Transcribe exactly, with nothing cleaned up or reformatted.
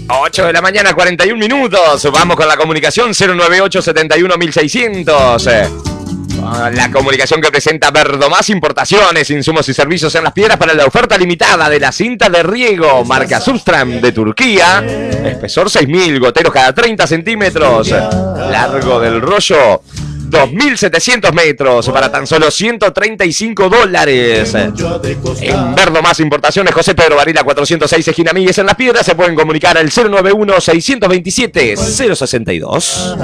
ocho de la mañana, cuarenta y un minutos. Vamos con la comunicación cero nueve ocho, setenta y uno, mil seiscientos. La comunicación que presenta Verdomás Importaciones, insumos y servicios en las piedras para la oferta limitada de la cinta de riego, marca Substram de Turquía. Espesor seis mil, goteros cada treinta centímetros. Largo del rollo dos mil setecientos metros para tan solo ciento treinta y cinco dólares. En Verdomás Importaciones, José Pedro Varela cuatrocientos seis, esquina Míguez en Las Piedras. Se pueden comunicar al cero nueve uno, seiscientos veintisiete, cero sesenta y dos.